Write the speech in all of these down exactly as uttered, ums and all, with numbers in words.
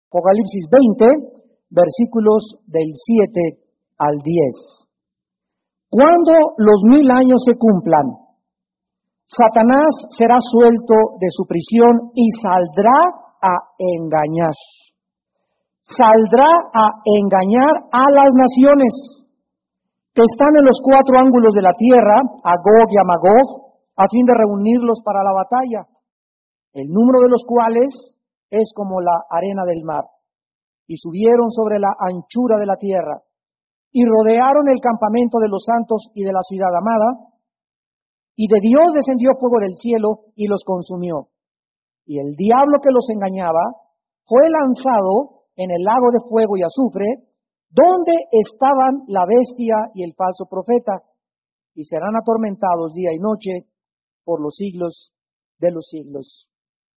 Apocalipsis veinte, versículos del siete al diez. Cuando los mil años se cumplan, Satanás será suelto de su prisión y saldrá a engañar. Saldrá a engañar a las naciones que están en los cuatro ángulos de la tierra, a Gog y a Magog, a fin de reunirlos para la batalla, el número de los cuales es como la arena del mar. Y subieron sobre la anchura de la tierra, y rodearon el campamento de los santos y de la ciudad amada, y de Dios descendió fuego del cielo y los consumió. Y el diablo que los engañaba fue lanzado en el lago de fuego y azufre, donde estaban la bestia y el falso profeta, y serán atormentados día y noche por los siglos de los siglos.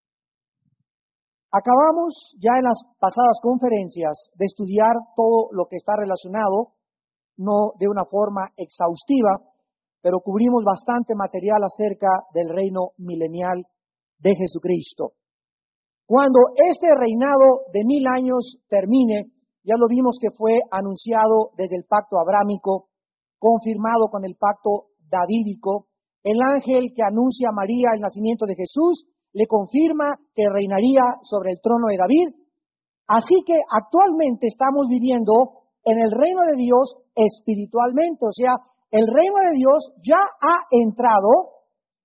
Acabamos ya en las pasadas conferencias de estudiar todo lo que está relacionado, no de una forma exhaustiva, pero cubrimos bastante material acerca del reino milenial de Jesucristo. Cuando este reinado de mil años termine, ya lo vimos que fue anunciado desde el pacto abrámico, confirmado con el pacto davídico. El ángel que anuncia a María el nacimiento de Jesús le confirma que reinaría sobre el trono de David. Así que actualmente estamos viviendo en el reino de Dios espiritualmente, o sea, el reino de Dios ya ha entrado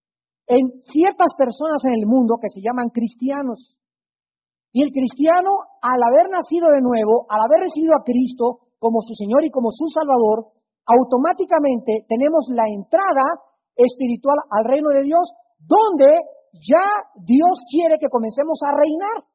en ciertas personas en el mundo que se llaman cristianos. Y el cristiano, al haber nacido de nuevo, al haber recibido a Cristo como su Señor y como su Salvador, automáticamente tenemos la entrada espiritual al reino de Dios, donde ya Dios quiere que comencemos a reinar.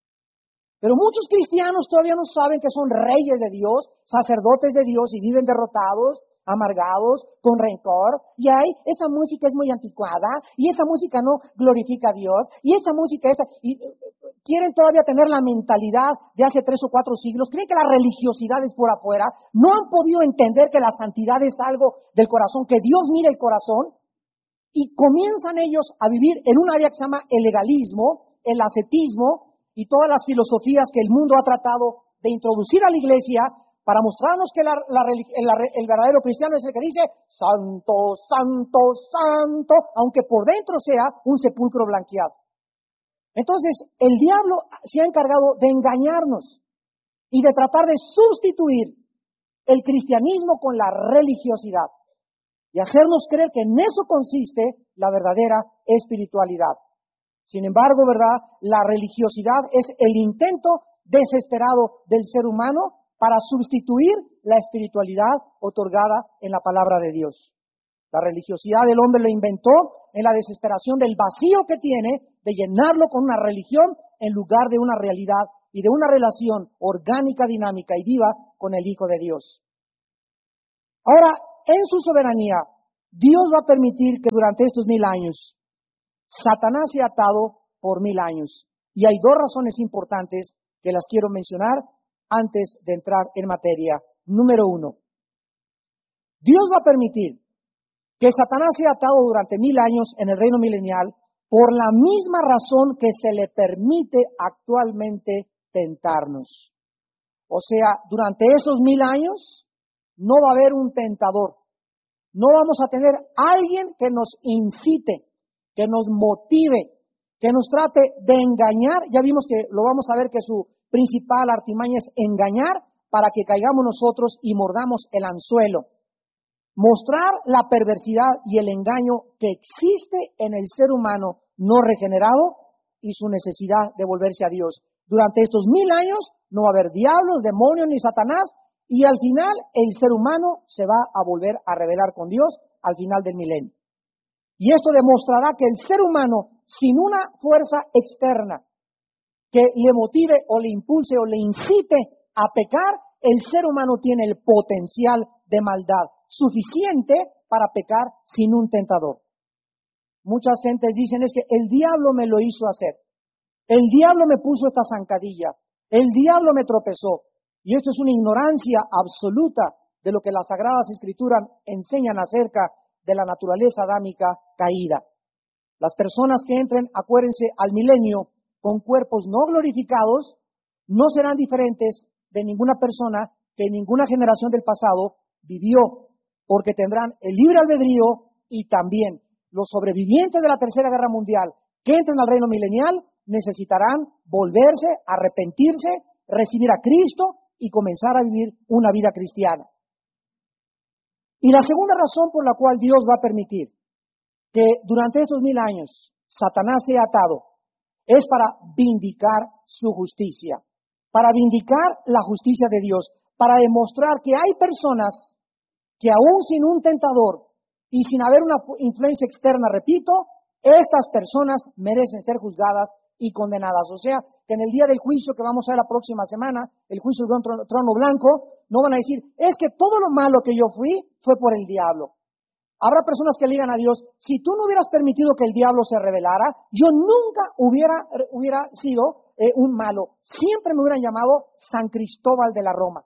Pero muchos cristianos todavía no saben que son reyes de Dios, sacerdotes de Dios, y viven derrotados, amargados, con rencor. Y ay, esa música es muy anticuada, y esa música no glorifica a Dios, y esa música esa, y quieren todavía tener la mentalidad de hace tres o cuatro siglos, creen que la religiosidad es por afuera, no han podido entender que la santidad es algo del corazón, que Dios mira el corazón, y comienzan ellos a vivir en un área que se llama el legalismo, el ascetismo, y todas las filosofías que el mundo ha tratado de introducir a la iglesia para mostrarnos que la, la, la, el verdadero cristiano es el que dice santo, santo, santo, aunque por dentro sea un sepulcro blanqueado. Entonces, el diablo se ha encargado de engañarnos y de tratar de sustituir el cristianismo con la religiosidad y hacernos creer que en eso consiste la verdadera espiritualidad. Sin embargo, ¿verdad? La religiosidad es el intento desesperado del ser humano para sustituir la espiritualidad otorgada en la palabra de Dios. La religiosidad del hombre lo inventó en la desesperación del vacío que tiene de llenarlo con una religión en lugar de una realidad y de una relación orgánica, dinámica y viva con el Hijo de Dios. Ahora, en su soberanía, Dios va a permitir que durante estos mil años Satanás se ha atado por mil años. Y hay dos razones importantes que las quiero mencionar antes de entrar en materia. Número uno, Dios va a permitir que Satanás sea atado durante mil años en el reino milenial por la misma razón que se le permite actualmente tentarnos. O sea, durante esos mil años no va a haber un tentador. No vamos a tener alguien que nos incite, que nos motive, que nos trate de engañar. Ya vimos que lo vamos a ver que su principal artimaña es engañar para que caigamos nosotros y mordamos el anzuelo. Mostrar la perversidad y el engaño que existe en el ser humano no regenerado y su necesidad de volverse a Dios. Durante estos mil años no va a haber diablos, demonios ni Satanás, y al final el ser humano se va a volver a rebelar con Dios al final del milenio. Y esto demostrará que el ser humano, sin una fuerza externa que le motive o le impulse o le incite a pecar, el ser humano tiene el potencial de maldad suficiente para pecar sin un tentador. Muchas gentes dicen es que el diablo me lo hizo hacer, el diablo me puso esta zancadilla, el diablo me tropezó. Y esto es una ignorancia absoluta de lo que las Sagradas Escrituras enseñan acerca de la naturaleza adámica caída. Las personas que entren, acuérdense, al milenio con cuerpos no glorificados, no serán diferentes de ninguna persona que en ninguna generación del pasado vivió, porque tendrán el libre albedrío y también los sobrevivientes de la Tercera Guerra Mundial que entren al reino milenial necesitarán volverse, arrepentirse, recibir a Cristo y comenzar a vivir una vida cristiana. Y la segunda razón por la cual Dios va a permitir que durante estos mil años Satanás sea atado es para vindicar su justicia, para vindicar la justicia de Dios, para demostrar que hay personas que aún sin un tentador y sin haber una influencia externa, repito, estas personas merecen ser juzgadas y condenadas. O sea, que en el día del juicio que vamos a ver la próxima semana, el juicio del trono, trono blanco, no van a decir, es que todo lo malo que yo fui fue por el diablo. Habrá personas que le digan a Dios, si tú no hubieras permitido que el diablo se revelara, yo nunca hubiera, hubiera sido eh, un malo. Siempre me hubieran llamado San Cristóbal de la Roma.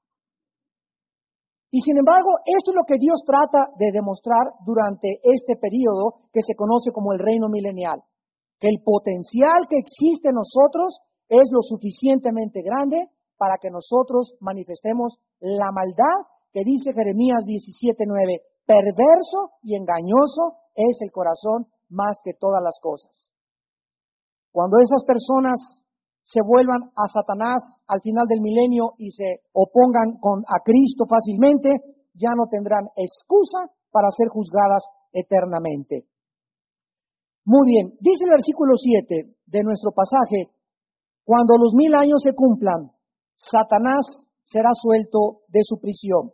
Y sin embargo, esto es lo que Dios trata de demostrar durante este periodo que se conoce como el reino milenial. Que el potencial que existe en nosotros es lo suficientemente grande para que nosotros manifestemos la maldad que dice Jeremías diecisiete nueve. Perverso y engañoso es el corazón más que todas las cosas. Cuando esas personas se vuelvan a Satanás al final del milenio y se opongan con, a Cristo fácilmente, ya no tendrán excusa para ser juzgadas eternamente. Muy bien, dice el versículo siete de nuestro pasaje, cuando los mil años se cumplan, Satanás será suelto de su prisión.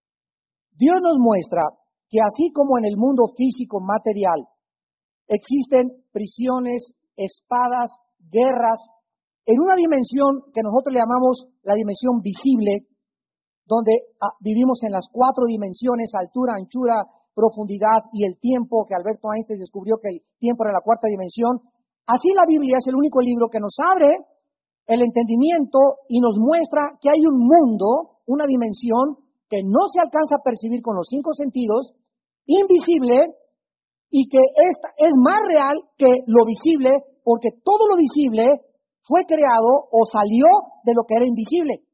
Dios nos muestra que así como en el mundo físico material existen prisiones, espadas, guerras, en una dimensión que nosotros le llamamos la dimensión visible, donde ah, vivimos en las cuatro dimensiones, altura, anchura, profundidad y el tiempo, que Alberto Einstein descubrió que el tiempo era la cuarta dimensión. Así la Biblia es el único libro que nos abre el entendimiento y nos muestra que hay un mundo, una dimensión que no se alcanza a percibir con los cinco sentidos, invisible, y que esta es más real que lo visible, porque todo lo visible fue creado o salió de lo que era invisible.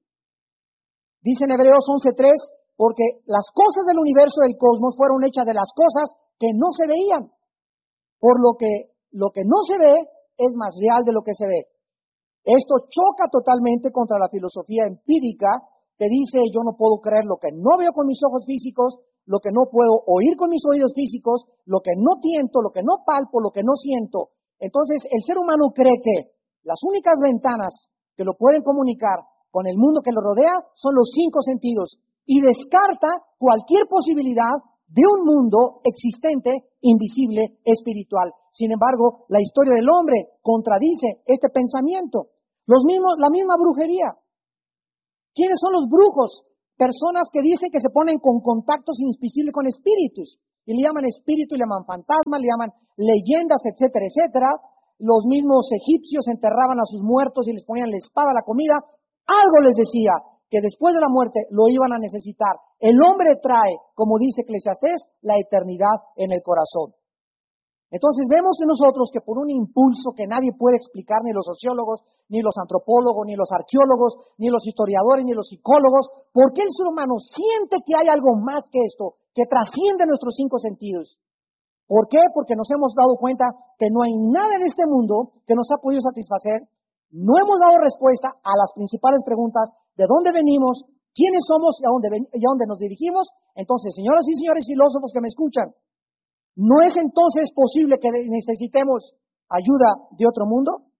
Dice en Hebreos once tres, porque las cosas del universo del cosmos fueron hechas de las cosas que no se veían, por lo que lo que no se ve es más real de lo que se ve. Esto choca totalmente contra la filosofía empírica que dice yo no puedo creer lo que no veo con mis ojos físicos, lo que no puedo oír con mis oídos físicos, lo que no tiento, lo que no palpo, lo que no siento. Entonces el ser humano cree que las únicas ventanas que lo pueden comunicar con el mundo que lo rodea son los cinco sentidos y descarta cualquier posibilidad de un mundo existente, invisible, espiritual. Sin embargo, la historia del hombre contradice este pensamiento. Los mismos, la misma brujería. ¿Quiénes son los brujos? Personas que dicen que se ponen con contactos invisibles con espíritus. Y le llaman espíritu, le llaman fantasma, le llaman leyendas, etcétera, etcétera. Los mismos egipcios enterraban a sus muertos y les ponían la espada a la comida. Algo les decía que después de la muerte lo iban a necesitar. El hombre trae, como dice Eclesiastés, la eternidad en el corazón. Entonces vemos en nosotros que por un impulso que nadie puede explicar, ni los sociólogos, ni los antropólogos, ni los arqueólogos, ni los historiadores, ni los psicólogos, ¿por qué el ser humano siente que hay algo más que esto, que trasciende nuestros cinco sentidos? ¿Por qué? Porque nos hemos dado cuenta que no hay nada en este mundo que nos ha podido satisfacer. No hemos dado respuesta a las principales preguntas de dónde venimos, quiénes somos y a dónde, ven, y a dónde nos dirigimos. Entonces, señoras y señores filósofos que me escuchan, ¿no es entonces posible que necesitemos ayuda de otro mundo?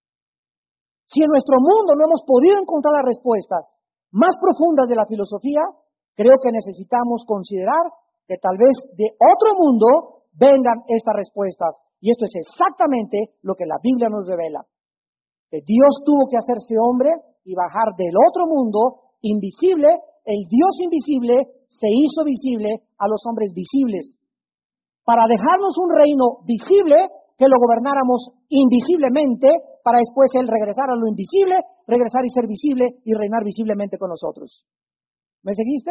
Si en nuestro mundo no hemos podido encontrar las respuestas más profundas de la filosofía, creo que necesitamos considerar que tal vez de otro mundo vengan estas respuestas. Y esto es exactamente lo que la Biblia nos revela. Que Dios tuvo que hacerse hombre y bajar del otro mundo invisible. El Dios invisible se hizo visible a los hombres visibles, para dejarnos un reino visible que lo gobernáramos invisiblemente, para después Él regresar a lo invisible, regresar y ser visible y reinar visiblemente con nosotros. ¿Me seguiste?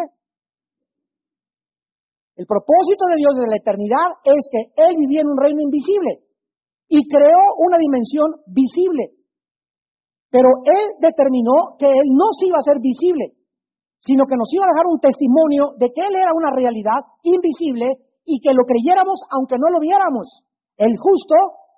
El propósito de Dios desde la eternidad es que Él vivía en un reino invisible y creó una dimensión visible. Pero Él determinó que Él no se iba a hacer visible, sino que nos iba a dejar un testimonio de que Él era una realidad invisible y que lo creyéramos aunque no lo viéramos. El justo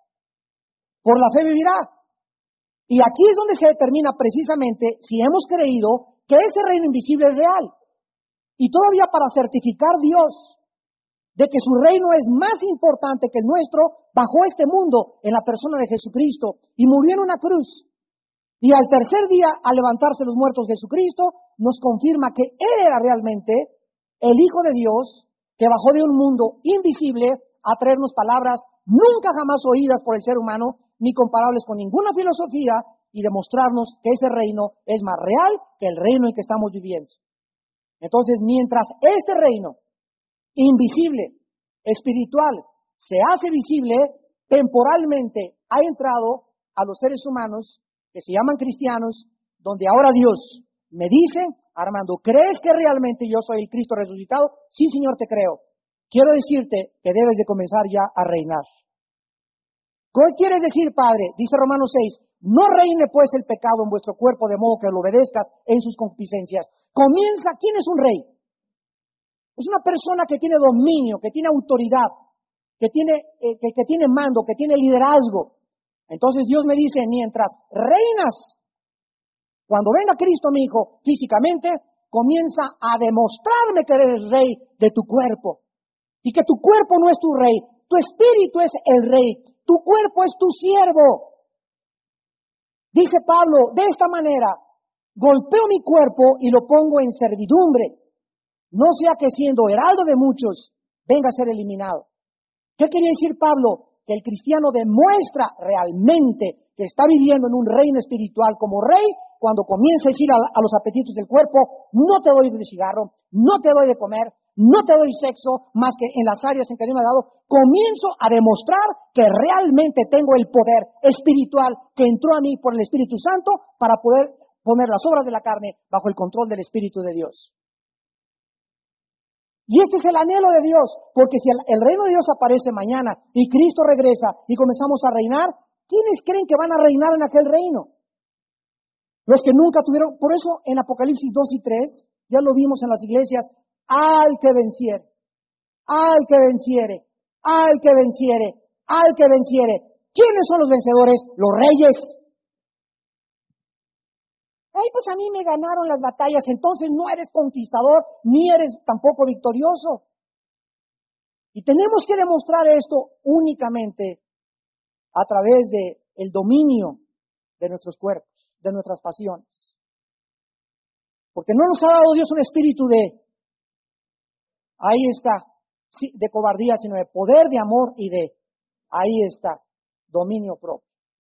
por la fe vivirá. Y aquí es donde se determina precisamente si hemos creído que ese reino invisible es real. Y todavía para certificar Dios de que su reino es más importante que el nuestro, bajó este mundo en la persona de Jesucristo y murió en una cruz. Y al tercer día, al levantarse los muertos Jesucristo, nos confirma que Él era realmente el Hijo de Dios que bajó de un mundo invisible a traernos palabras nunca jamás oídas por el ser humano, ni comparables con ninguna filosofía, y demostrarnos que ese reino es más real que el reino en que estamos viviendo. Entonces, mientras este reino invisible, espiritual, se hace visible, temporalmente ha entrado a los seres humanos que se llaman cristianos, donde ahora Dios me dice: Armando, ¿crees que realmente yo soy el Cristo resucitado? Sí, Señor, te creo. Quiero decirte que debes de comenzar ya a reinar. ¿Qué quiere decir, Padre? Dice Romanos seis, no reine pues el pecado en vuestro cuerpo de modo que lo obedezcas en sus concupiscencias. Comienza, ¿quién es un rey? Es una persona que tiene dominio, que tiene autoridad, que tiene, eh, que, que tiene mando, que tiene liderazgo. Entonces Dios me dice, mientras reinas, cuando venga Cristo, mi hijo, físicamente, comienza a demostrarme que eres rey de tu cuerpo. Y que tu cuerpo no es tu rey, tu espíritu es el rey, tu cuerpo es tu siervo. Dice Pablo, de esta manera, golpeo mi cuerpo y lo pongo en servidumbre, no sea que siendo heraldo de muchos, venga a ser eliminado. ¿Qué quería decir Pablo? Que el cristiano demuestra realmente que está viviendo en un reino espiritual como rey cuando comienza a decir a, a los apetitos del cuerpo: no te doy de cigarro, no te doy de comer, no te doy sexo más que en las áreas en que Dios me ha dado. Comienzo a demostrar que realmente tengo el poder espiritual que entró a mí por el Espíritu Santo para poder poner las obras de la carne bajo el control del Espíritu de Dios. Y este es el anhelo de Dios, porque si el, el reino de Dios aparece mañana y Cristo regresa y comenzamos a reinar, ¿quiénes creen que van a reinar en aquel reino? Los que nunca tuvieron, por eso en Apocalipsis dos y tres, ya lo vimos en las iglesias, al que venciere, al que venciere, al que venciere, al que venciere. ¿Quiénes son los vencedores? Los reyes. Ay, pues a mí me ganaron las batallas, entonces no eres conquistador, ni eres tampoco victorioso. Y tenemos que demostrar esto únicamente a través de el dominio de nuestros cuerpos, de nuestras pasiones. Porque no nos ha dado Dios un espíritu de, ahí está, sí, de cobardía, sino de poder, de amor y de, ahí está, dominio propio.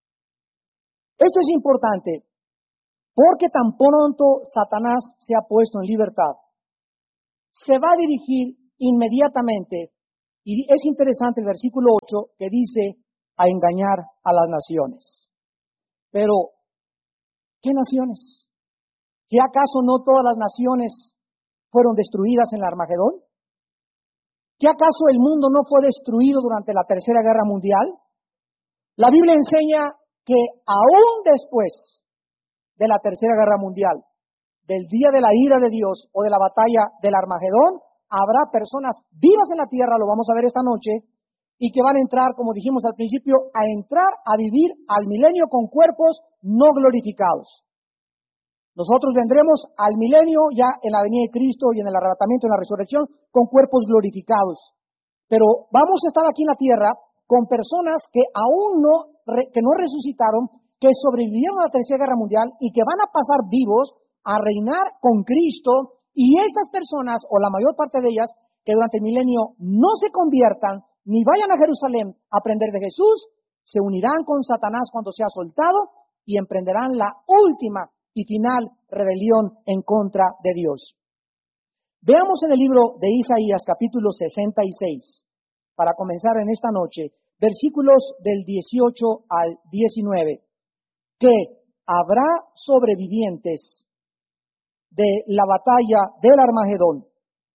Esto es importante. Porque tan pronto Satanás se ha puesto en libertad, se va a dirigir inmediatamente, y es interesante el versículo ocho que dice, a engañar a las naciones. Pero, ¿qué naciones? ¿Qué acaso no todas las naciones fueron destruidas en el Armagedón? ¿Qué acaso el mundo no fue destruido durante la Tercera Guerra Mundial? La Biblia enseña que aún después de la Tercera Guerra Mundial, del día de la ira de Dios o de la batalla del Armagedón, habrá personas vivas en la tierra, lo vamos a ver esta noche, y que van a entrar, como dijimos al principio, a entrar a vivir al milenio con cuerpos no glorificados. Nosotros vendremos al milenio ya en la venida de Cristo y en el arrebatamiento, en la resurrección, con cuerpos glorificados. Pero vamos a estar aquí en la tierra con personas que aún no, que no resucitaron, que sobrevivieron a la Tercera Guerra Mundial y que van a pasar vivos a reinar con Cristo, y estas personas, o la mayor parte de ellas, que durante el milenio no se conviertan, ni vayan a Jerusalén a aprender de Jesús, se unirán con Satanás cuando sea soltado y emprenderán la última y final rebelión en contra de Dios. Veamos en el libro de Isaías capítulo sesenta y seis, para comenzar en esta noche, versículos del dieciocho al diecinueve. Que habrá sobrevivientes de la batalla del Armagedón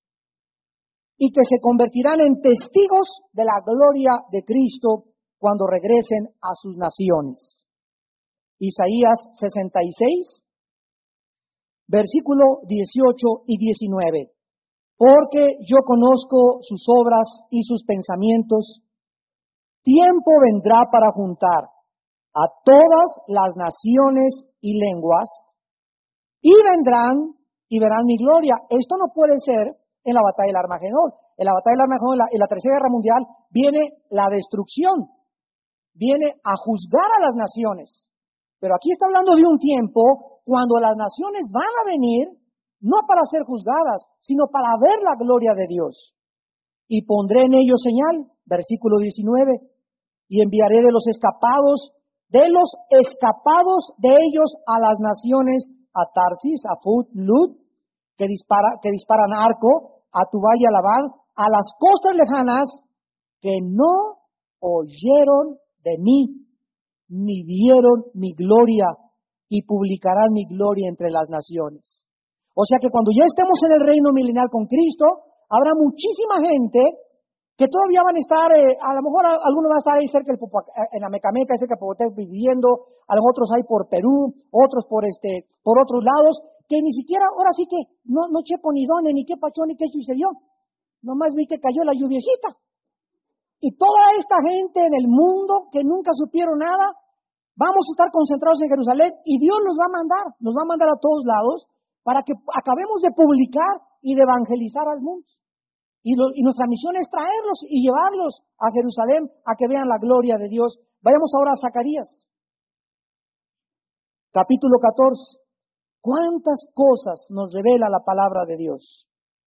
y que se convertirán en testigos de la gloria de Cristo cuando regresen a sus naciones. Isaías sesenta y seis, versículo dieciocho y diecinueve. Porque yo conozco sus obras y sus pensamientos, tiempo vendrá para juntar a todas las naciones y lenguas, y vendrán y verán mi gloria. Esto no puede ser en la batalla del Armagedón. En la batalla del Armagedón, en la, en la Tercera Guerra Mundial, viene la destrucción, viene a juzgar a las naciones. Pero aquí está hablando de un tiempo cuando las naciones van a venir, no para ser juzgadas, sino para ver la gloria de Dios. Y pondré en ellos señal, versículo diecinueve, y enviaré de los escapados, de los escapados de ellos a las naciones, a Tarsis, a Fut, Lud, que dispara, que disparan arco, a Tubal y a Labán, a las costas lejanas, que no oyeron de mí, ni vieron mi gloria, y publicarán mi gloria entre las naciones. O sea que cuando ya estemos en el reino milenial con Cristo, habrá muchísima gente que todavía van a estar, eh, a lo mejor algunos van a estar ahí cerca del Popa, en Amecameca, cerca de Popotec viviendo, a los otros hay por Perú, otros por este, por otros lados, que ni siquiera, ahora sí que no, no chepo ni dónde, ni qué pachón, ni qué sucedió. Nomás vi que cayó la lluviecita. Y toda esta gente en el mundo que nunca supieron nada, vamos a estar concentrados en Jerusalén y Dios nos va a mandar, nos va a mandar a todos lados para que acabemos de publicar y de evangelizar al mundo. Y, lo, y nuestra misión es traerlos y llevarlos a Jerusalén a que vean la gloria de Dios. Vayamos ahora a Zacarías, capítulo catorce. ¿Cuántas cosas nos revela la palabra de Dios?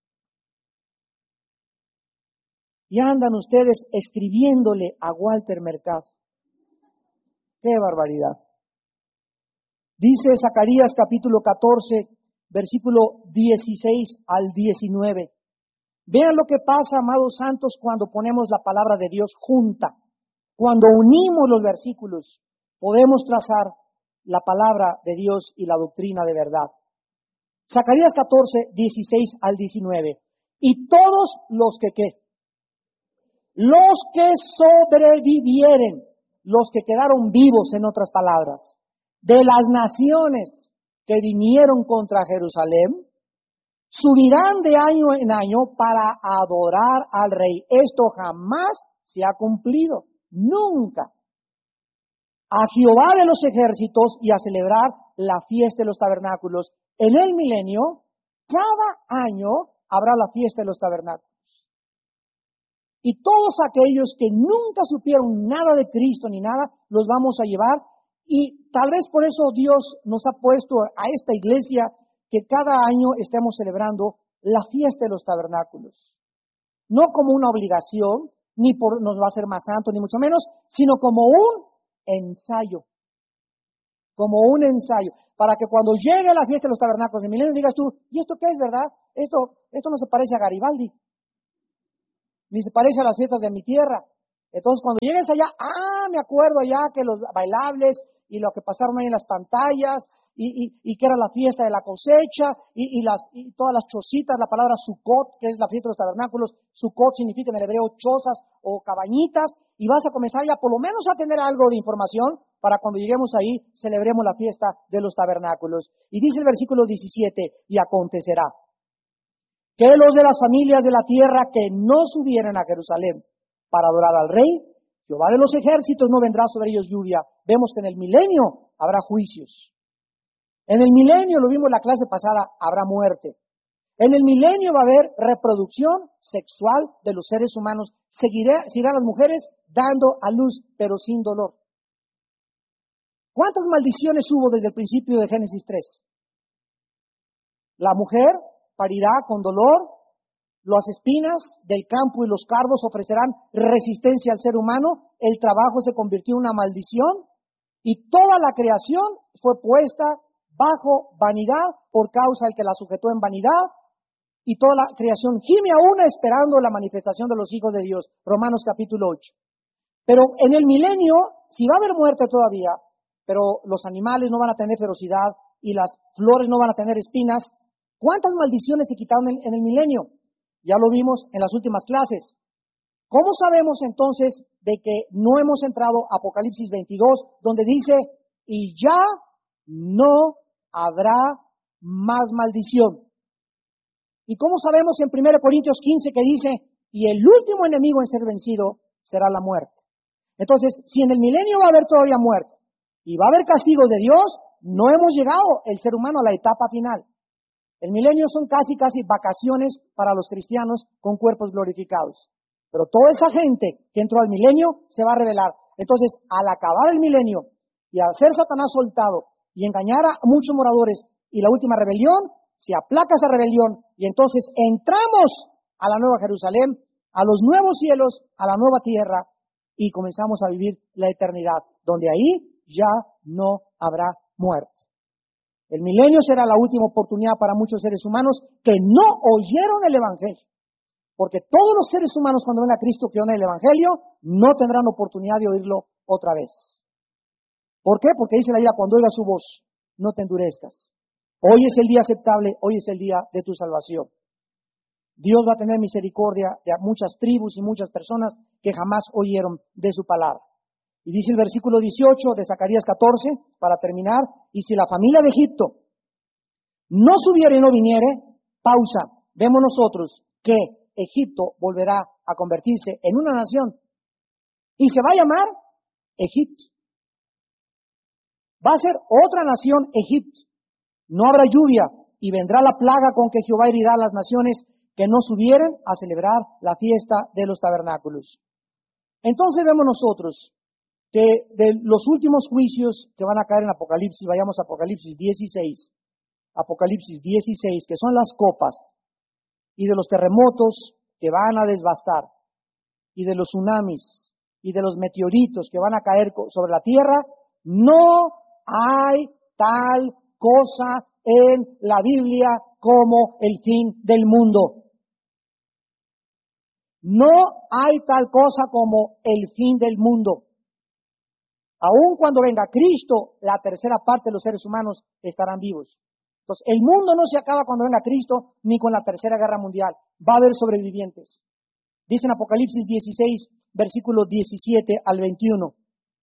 Y andan ustedes escribiéndole a Walter Mercado. ¡Qué barbaridad! Dice Zacarías capítulo catorce, versículo dieciséis al diecinueve. Vean lo que pasa, amados santos, cuando ponemos la palabra de Dios junta. Cuando unimos los versículos, podemos trazar la palabra de Dios y la doctrina de verdad. Zacarías catorce, dieciséis al diecinueve. Y todos los que, ¿qué? Los que sobrevivieren, los que quedaron vivos, en otras palabras, de las naciones que vinieron contra Jerusalén, subirán de año en año para adorar al rey. Esto jamás se ha cumplido, nunca. A Jehová de los ejércitos y a celebrar la fiesta de los tabernáculos. En el milenio, cada año habrá la fiesta de los tabernáculos. Y todos aquellos que nunca supieron nada de Cristo ni nada, los vamos a llevar. Y tal vez por eso Dios nos ha puesto a esta iglesia que cada año estemos celebrando la fiesta de los tabernáculos. No como una obligación, ni por nos va a hacer más santo, ni mucho menos, sino como un ensayo. Como un ensayo. Para que cuando llegue la fiesta de los tabernáculos de milenio digas tú, ¿y esto qué es, verdad? Esto, esto no se parece a Garibaldi, ni se parece a las fiestas de mi tierra. Entonces cuando llegues allá, ah, me acuerdo allá que los bailables y lo que pasaron ahí en las pantallas, y, y, y que era la fiesta de la cosecha, y, y, las, y todas las chocitas, la palabra Sukkot, que es la fiesta de los tabernáculos. Sukkot significa en el hebreo chozas o cabañitas, y vas a comenzar ya por lo menos a tener algo de información para cuando lleguemos ahí, celebremos la fiesta de los tabernáculos. Y dice el versículo diecisiete, y acontecerá que los de las familias de la tierra que no subieran a Jerusalén para adorar al rey, Jehová de los ejércitos no vendrá sobre ellos lluvia. Vemos que en el milenio habrá juicios. En el milenio, lo vimos en la clase pasada, habrá muerte. En el milenio va a haber reproducción sexual de los seres humanos. Seguirá, seguirán las mujeres dando a luz, pero sin dolor. ¿Cuántas maldiciones hubo desde el principio de Génesis tres? La mujer parirá con dolor, las espinas del campo y los cardos ofrecerán resistencia al ser humano, el trabajo se convirtió en una maldición y toda la creación fue puesta bajo vanidad por causa del que la sujetó en vanidad, y toda la creación gime aún esperando la manifestación de los hijos de Dios. Romanos capítulo ocho. Pero en el milenio, si va a haber muerte todavía, pero los animales no van a tener ferocidad y las flores no van a tener espinas, ¿cuántas maldiciones se quitaron en, en el milenio? Ya lo vimos en las últimas clases. ¿Cómo sabemos entonces de que no hemos entrado a Apocalipsis veintidós, donde dice y ya no habrá más maldición. ¿Y cómo sabemos en primera Corintios quince que dice, y el último enemigo en ser vencido será la muerte? Entonces, si en el milenio va a haber todavía muerte y va a haber castigos de Dios, no hemos llegado el ser humano a la etapa final. El milenio son casi, casi vacaciones para los cristianos con cuerpos glorificados. Pero toda esa gente que entró al milenio se va a revelar. Entonces, al acabar el milenio y al ser Satanás soltado y engañar a muchos moradores y la última rebelión, se aplaca esa rebelión y entonces entramos a la nueva Jerusalén, a los nuevos cielos, a la nueva tierra y comenzamos a vivir la eternidad, donde ahí ya no habrá muerte. El milenio será la última oportunidad para muchos seres humanos que no oyeron el Evangelio. Porque todos los seres humanos cuando venga Cristo que oyen el Evangelio no tendrán oportunidad de oírlo otra vez. ¿Por qué? Porque dice la Biblia, cuando oigas su voz, no te endurezcas. Hoy es el día aceptable, hoy es el día de tu salvación. Dios va a tener misericordia de muchas tribus y muchas personas que jamás oyeron de su palabra. Y dice el versículo dieciocho de Zacarías catorce, para terminar, y si la familia de Egipto no subiere y no viniere, pausa, vemos nosotros que Egipto volverá a convertirse en una nación y se va a llamar Egipto. Va a ser otra nación Egipto. No habrá lluvia y vendrá la plaga con que Jehová herirá a las naciones que no subieren a celebrar la fiesta de los tabernáculos. Entonces vemos nosotros que de los últimos juicios que van a caer en Apocalipsis, vayamos a Apocalipsis dieciséis, Apocalipsis dieciséis, que son las copas, y de los terremotos que van a desbastar, y de los tsunamis, y de los meteoritos que van a caer sobre la tierra, no hay tal cosa en la Biblia como el fin del mundo. No hay tal cosa como el fin del mundo. Aun cuando venga Cristo, la tercera parte de los seres humanos estarán vivos. Entonces, el mundo no se acaba cuando venga Cristo, ni con la tercera guerra mundial. Va a haber sobrevivientes. Dice en Apocalipsis dieciséis, versículos diecisiete al veintiuno.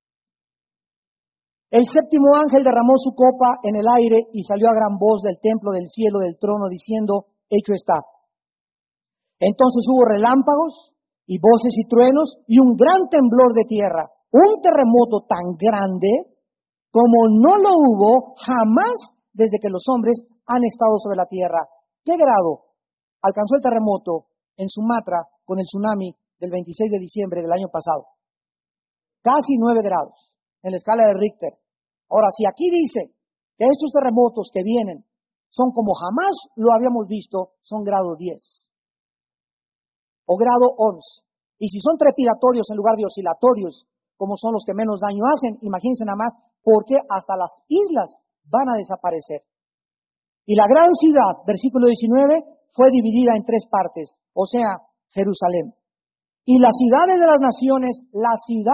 El séptimo ángel derramó su copa en el aire y salió a gran voz del templo del cielo del trono diciendo, hecho está. Entonces hubo relámpagos y voces y truenos y un gran temblor de tierra, un terremoto tan grande como no lo hubo jamás desde que los hombres han estado sobre la tierra. ¿Qué grado alcanzó el terremoto en Sumatra con el tsunami del veintiséis de diciembre del año pasado? Casi nueve grados en la escala de Richter. Ahora, si aquí dice que estos terremotos que vienen son como jamás lo habíamos visto, son grado diez o grado once. Y si son trepidatorios en lugar de oscilatorios, como son los que menos daño hacen, imagínense nada más, porque hasta las islas van a desaparecer. Y la gran ciudad, versículo diecinueve, fue dividida en tres partes, o sea, Jerusalén. Y las ciudades de las naciones, las ciudades